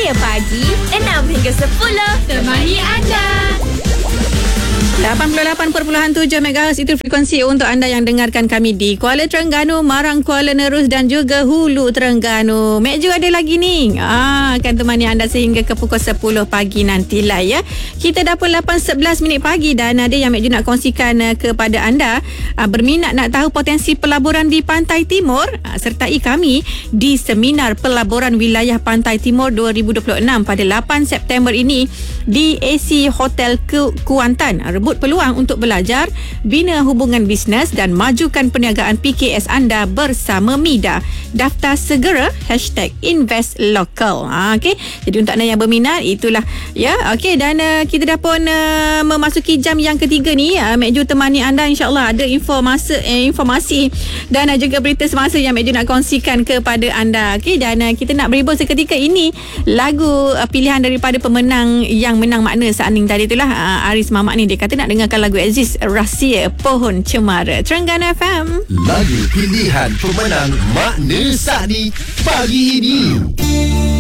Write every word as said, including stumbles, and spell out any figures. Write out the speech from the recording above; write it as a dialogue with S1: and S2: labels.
S1: Suria Pagi enam hingga sepuluh temani anda.
S2: lapan puluh lapan perpuluhan tujuh megahertz itu frekuensi untuk anda yang dengarkan kami di Kuala Terengganu, Marang, Kuala Nerus dan juga Hulu Terengganu. Mek Ju ada lagi ni. Ah, akan temani anda sehingga ke pukul sepuluh pagi nantilah ya. Kita dah pun lapan sebelas minit pagi dan ada yang Mek Ju nak kongsikan uh, kepada anda. Uh, berminat nak tahu potensi pelaburan di Pantai Timur? Uh, sertai kami di Seminar Pelaburan Wilayah Pantai Timur dua ribu dua puluh enam pada lapan September ini di A C Hotel Ku- Kuantan. Rebut peluang untuk belajar, bina hubungan bisnes dan majukan perniagaan P K S anda bersama MIDA. Daftar segera hashtag Invest Local. Ha, okay. Jadi untuk anda yang berminat, itulah ya. Okay, dan uh, kita dah pun uh, memasuki jam yang ketiga ni. Uh, Mek Ju temani anda, insyaAllah ada informasi, eh, informasi dan uh, juga berita semasa yang Mek Ju nak kongsikan kepada anda. Okay, dan uh, kita nak berhibur seketika ini lagu uh, pilihan daripada pemenang yang menang makna saat ni tadi itulah uh, Aris Mamat ni. Dia kata nak dengarkan lagu Aziz Rahsia Pohon Cemara. Terengganu F M.
S3: Lagu pilihan pemenang makna saat ni pagi ini.